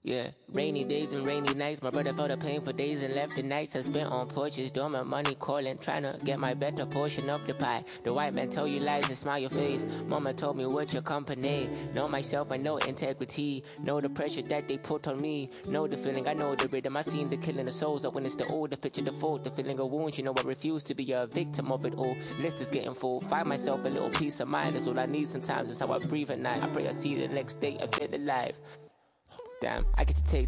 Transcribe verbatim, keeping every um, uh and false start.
Yeah, rainy days and rainy nights. My brother felt the pain for days and left the nights I spent on porches, doing my money calling, trying to get my better portion of the pie. The white man tell you lies and smile your face. Mama told me with your company. Know myself, I know integrity. Know the pressure that they put on me. Know the feeling, I know the rhythm. I seen the killing of souls. I witnessed the old, the picture, the fault, the feeling of wounds. You know I refuse to be a victim of it all. List is getting full. Find myself a little peace of mind. That's all I need sometimes. That's how I breathe at night. I pray I see the next day. I feel alive. Damn, I get to take